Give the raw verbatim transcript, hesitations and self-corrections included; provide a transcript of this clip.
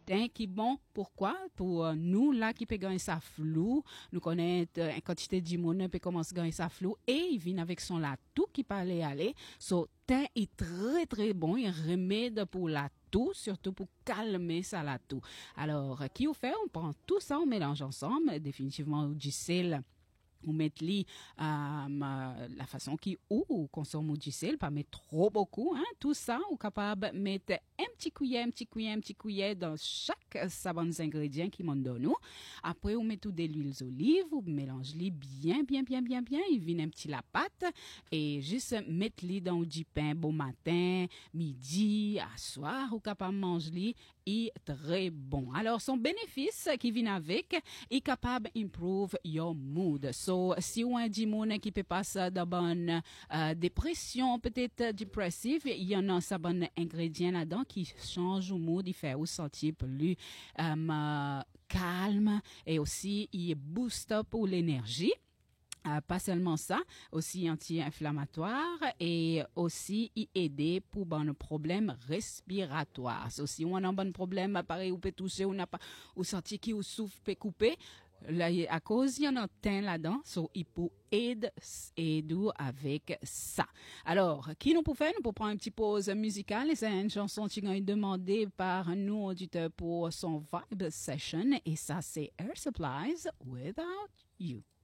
teint qui bon. Pourquoi? Pour euh, nous, là, qui peut gagner sa flou, nous connaissons euh, une quantité de monde peut commencer à gagner sa flou et il vient avec son latou qui peut aller aller. So, teint est très, très bon. Il remède pour la toux, surtout pour calmer ça la toux. Alors, euh, qui vous fait? On prend tout ça, on mélange ensemble. Définitivement, du sel. Ou mettre li, euh, la façon qui ou consomme du sel, pas mettre trop beaucoup, hein, tout ça, ou capable de mettre un petit cuillère, un petit cuillère, un petit cuillère dans chaque savant ingrédient qui m'en donne. Après, on met tout de l'huile d'olive, vous mélangez bien, bien, bien, bien, bien, il vient un petit la pâte, et juste mettre li dans du pain bon matin, midi, à soir, ou capable de manger est très bon. Alors, son bénéfice qui vient avec est capable d'improve your mood. So, si on a dit monde qui peut passer de bonne euh, dépression, peut-être dépressive, il y en a un bon ingrédient là-dedans qui change le mood, il fait vous sentir plus euh, calme et aussi il booste pour l'énergie. Euh, pas seulement ça, aussi anti-inflammatoire et aussi y aider pour bon problème respiratoire. So, si on a un bon problème, pareil, ou peut toucher, ou n'a pas, ou sentir qui ou souffle, peut couper, là, à cause, il y en a un teint là-dedans, so, il peut aider, aider avec ça. Alors, qui nous peut faire? Nous pouvons prendre une petite pause musicale, et c'est une chanson qui est demandée par nous auditeurs pour son vibe session, et ça, c'est Air Supplies, Without You.